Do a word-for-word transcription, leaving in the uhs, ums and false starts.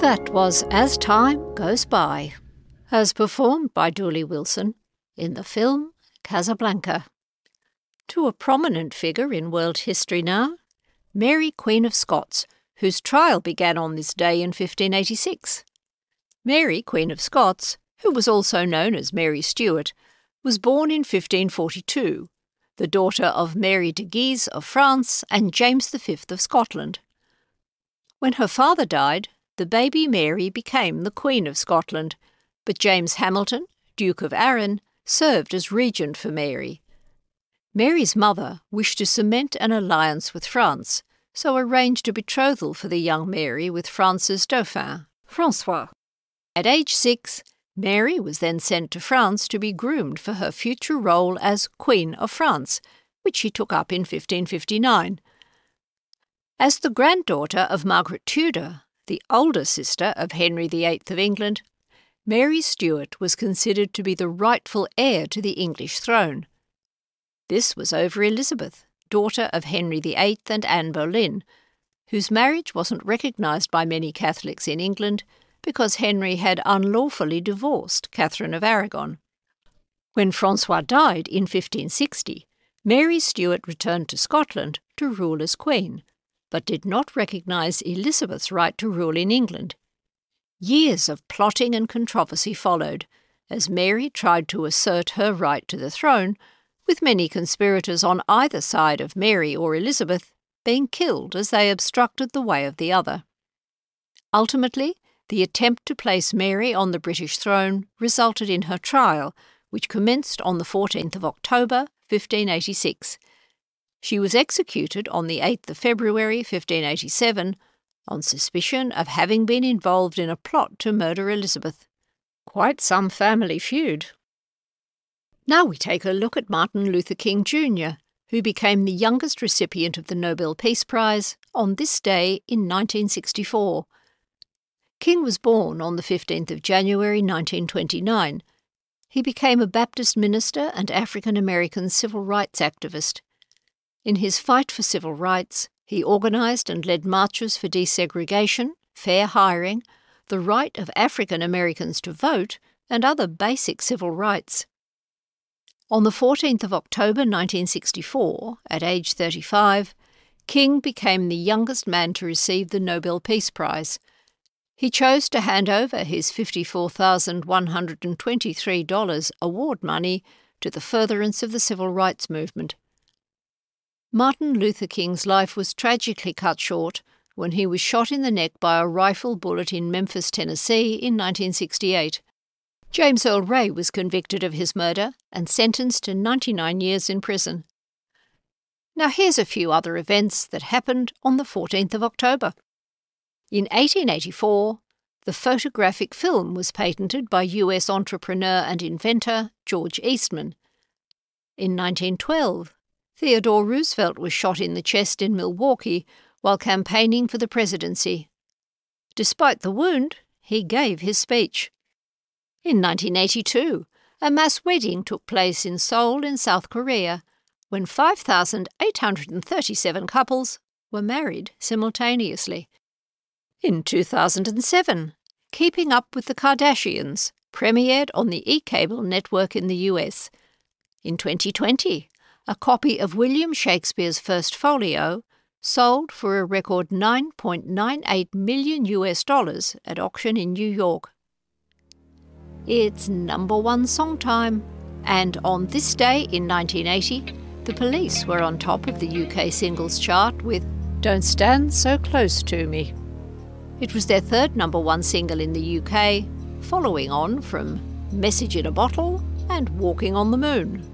That was As Time Goes By, as performed by Dooley Wilson in the film Casablanca. To a prominent figure in world history now, Mary Queen of Scots, whose trial began on this day in fifteen eighty-six. Mary Queen of Scots, who was also known as Mary Stuart, was born in fifteen forty-two, the daughter of Mary de Guise of France and James the Fifth of Scotland. When her father died, the baby Mary became the Queen of Scotland, but James Hamilton, Duke of Arran, served as regent for Mary. Mary's mother wished to cement an alliance with France, so arranged a betrothal for the young Mary with France's Dauphin, François. At age six, Mary was then sent to France to be groomed for her future role as Queen of France, which she took up in fifteen fifty-nine. As the granddaughter of Margaret Tudor, the older sister of Henry the Eighth of England, Mary Stuart was considered to be the rightful heir to the English throne. This was over Elizabeth, daughter of Henry the Eighth and Anne Boleyn, whose marriage wasn't recognised by many Catholics in England because Henry had unlawfully divorced Catherine of Aragon. When François died in fifteen sixty, Mary Stuart returned to Scotland to rule as Queen, but did not recognise Elizabeth's right to rule in England. Years of plotting and controversy followed, as Mary tried to assert her right to the throne, with many conspirators on either side of Mary or Elizabeth being killed as they obstructed the way of the other. Ultimately, the attempt to place Mary on the British throne resulted in her trial, which commenced on the fourteenth of October, fifteen eighty-six. She was executed on the eighth of February, fifteen eighty-seven, on suspicion of having been involved in a plot to murder Elizabeth. Quite some family feud. Now we take a look at Martin Luther King Junior, who became the youngest recipient of the Nobel Peace Prize on this day in nineteen sixty-four. King was born on the fifteenth of January nineteen twenty-nine. He became a Baptist minister and African-American civil rights activist. In his fight for civil rights, he organised and led marches for desegregation, fair hiring, the right of African Americans to vote, and other basic civil rights. On the fourteenth of October nineteen sixty-four, at age thirty-five, King became the youngest man to receive the Nobel Peace Prize. He chose to hand over his fifty-four thousand one hundred twenty-three dollars award money to the furtherance of the civil rights movement. Martin Luther King's life was tragically cut short when he was shot in the neck by a rifle bullet in Memphis, Tennessee in nineteen sixty-eight. James Earl Ray was convicted of his murder and sentenced to ninety-nine years in prison. Now here's a few other events that happened on the fourteenth of October. In eighteen eighty-four, the photographic film was patented by U S entrepreneur and inventor George Eastman. In nineteen twelve, Theodore Roosevelt was shot in the chest in Milwaukee while campaigning for the presidency. Despite the wound, he gave his speech. In nineteen eighty-two, a mass wedding took place in Seoul in South Korea, when five thousand eight hundred thirty-seven couples were married simultaneously. In two thousand seven, Keeping Up with the Kardashians premiered on the E-Cable network in the U S. In twenty twenty, a copy of William Shakespeare's First Folio sold for a record nine point nine eight million U S dollars at auction in New York. It's number one song time, and on this day in nineteen eighty, the Police were on top of the U K singles chart with Don't Stand So Close to Me. It was their third number one single in the U K, following on from Message in a Bottle and Walking on the Moon.